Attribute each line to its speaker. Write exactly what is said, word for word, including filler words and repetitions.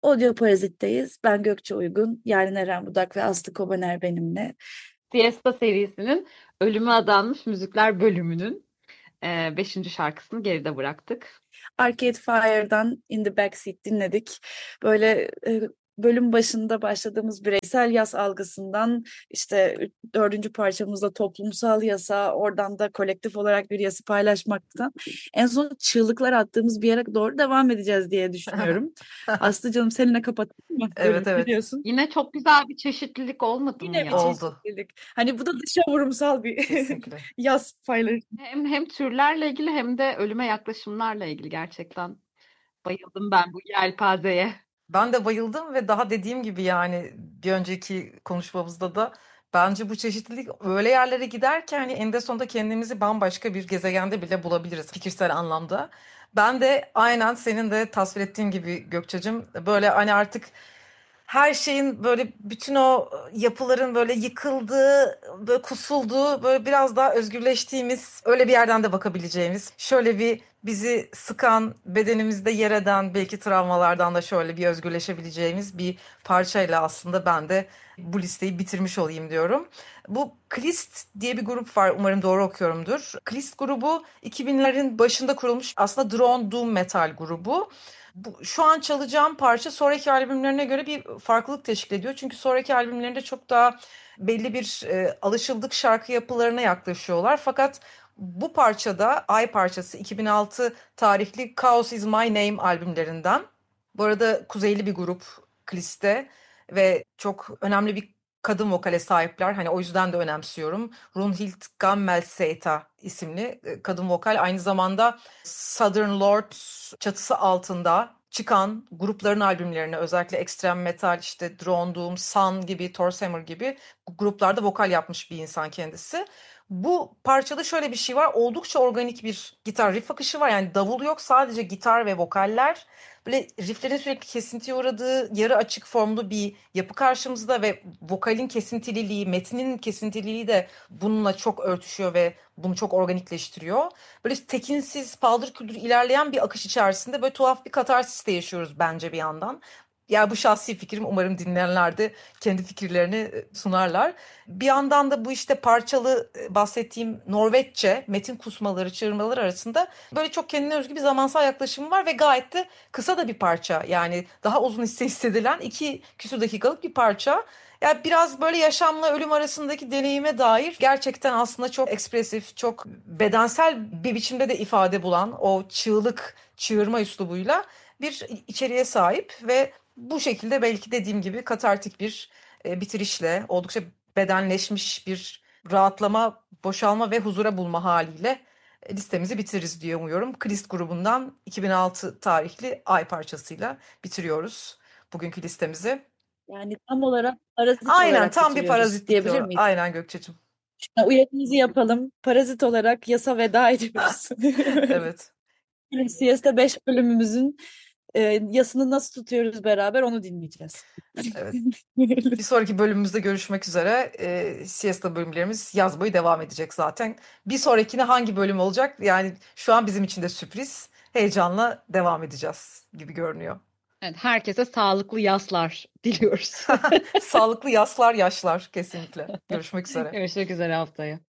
Speaker 1: Audio Parazit'teyiz. Ben Gökçe Uygun, Yaren Eren Budak ve Aslı Kobaner benimle.
Speaker 2: Siesta serisinin Ölüme Adanmış Müzikler bölümünün e, beşinci şarkısını geride bıraktık.
Speaker 1: Arcade Fire'dan In the Backseat dinledik. Böyle e, bölüm başında başladığımız bireysel yas algısından işte dördüncü parçamızda toplumsal yasa, oradan da kolektif olarak bir yası paylaşmaktan en son çığlıklar attığımız bir yere doğru devam edeceğiz diye düşünüyorum. Aslı canım seninle kapatalım mı
Speaker 3: Evet
Speaker 1: bölümü? Ne
Speaker 3: evet
Speaker 1: diyorsun?
Speaker 2: Yine çok güzel bir çeşitlilik olmadı mı
Speaker 1: Yine bir
Speaker 2: ya?
Speaker 3: oldu
Speaker 1: çeşitlilik. Hani bu da dışa vurumsal bir
Speaker 3: kesinlikle.
Speaker 1: yaz paylaşımı.
Speaker 2: Hem hem türlerle ilgili hem de ölüme yaklaşımlarla ilgili gerçekten bayıldım ben bu yelpazeye.
Speaker 3: Ben de bayıldım ve daha dediğim gibi yani bir önceki konuşmamızda da bence bu çeşitlilik öyle yerlere gider ki hani en de sonunda kendimizi bambaşka bir gezegende bile bulabiliriz fikirsel anlamda. Ben de aynen senin de tasvir ettiğin gibi Gökçe'cim böyle hani artık her şeyin böyle bütün o yapıların böyle yıkıldığı, böyle kusulduğu, böyle biraz daha özgürleştiğimiz, öyle bir yerden de bakabileceğimiz, şöyle bir bizi sıkan, bedenimizde yer eden belki travmalardan da şöyle bir özgürleşebileceğimiz bir parçayla aslında ben de bu listeyi bitirmiş olayım diyorum. Bu Klist diye bir grup var. Umarım doğru okuyorumdur. Klist grubu iki binlerin başında kurulmuş aslında drone doom metal grubu. Bu, şu an çalacağım parça sonraki albümlerine göre bir farklılık teşkil ediyor. Çünkü sonraki albümlerinde çok daha belli bir e, alışıldık şarkı yapılarına yaklaşıyorlar. Fakat bu parçada Ay parçası iki bin altı tarihli Chaos Is My Name albümlerinden. Bu arada kuzeyli bir grup Kliste ve çok önemli bir kadın vokale sahipler. Hani o yüzden de önemsiyorum. Runhild Gammelseita isimli e, kadın vokal aynı zamanda Southern Lord çatısı altında çıkan grupların albümlerine özellikle Extreme Metal, işte Drone Doom, Sun gibi, Thorhammer gibi gruplarda vokal yapmış bir insan kendisi. Bu parçada şöyle bir şey var. Oldukça organik bir gitar riff akışı var. Yani davul yok, sadece gitar ve vokaller. Böyle rifflerin sürekli kesintiye uğradığı yarı açık formlu bir yapı karşımızda ve vokalin kesintililiği, metnin kesintililiği de bununla çok örtüşüyor ve bunu çok organikleştiriyor. Böyle tekinsiz, paldır küldür ilerleyen bir akış içerisinde böyle tuhaf bir katarsis de yaşıyoruz bence bir yandan. Ya bu şahsi fikrim, umarım dinleyenler de kendi fikirlerini e, sunarlar. Bir yandan da bu işte parçalı e, bahsettiğim Norveççe metin kusmaları, çığırmaları arasında böyle çok kendine özgü bir zamansal yaklaşım var ve gayet de kısa da bir parça. Yani daha uzun hisse hissedilen iki küsur dakikalık bir parça. Ya biraz böyle yaşamla ölüm arasındaki deneyime dair gerçekten aslında çok ekspresif, çok bedensel bir biçimde de ifade bulan o çığlık, çığırma üslubuyla bir içeriğe sahip ve bu şekilde belki dediğim gibi katartik bir e, bitirişle, oldukça bedenleşmiş bir rahatlama, boşalma ve huzura bulma haliyle e, listemizi bitiririz diye umuyorum. Klist grubundan iki bin altı tarihli Ay parçasıyla bitiriyoruz bugünkü listemizi.
Speaker 1: Yani tam olarak parazit
Speaker 3: Aynen,
Speaker 1: olarak
Speaker 3: tam bir
Speaker 1: bitiriyoruz
Speaker 3: parazitlikle
Speaker 1: diyebilir
Speaker 3: o.
Speaker 1: miyiz?
Speaker 3: Aynen Gökçe'cim.
Speaker 1: Şuna uyarımızı yapalım. Parazit olarak yasa veda ediyoruz.
Speaker 3: Evet,
Speaker 1: Film Siesta beş bölümümüzün e, yasını nasıl tutuyoruz beraber onu dinleyeceğiz.
Speaker 3: evet. Bir sonraki bölümümüzde görüşmek üzere. Ee, siesta bölümlerimiz yaz boyu devam edecek zaten. Bir sonrakine hangi bölüm olacak? Yani şu an bizim için de sürpriz. Heyecanla devam edeceğiz gibi görünüyor.
Speaker 2: Evet, herkese sağlıklı yaslar diliyoruz.
Speaker 3: Sağlıklı yaslar, yaşlar kesinlikle. Görüşmek üzere.
Speaker 2: Görüşmek üzere haftaya.